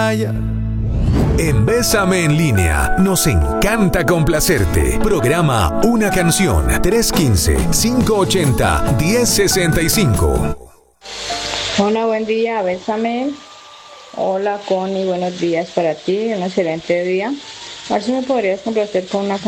falla. En Bésame en Línea nos encanta complacerte. Programa una canción 315-580-1065. Hola, buen día, Bésame. Hola, Connie, buenos días para ti, un excelente día. A ver si me podrías complacer con una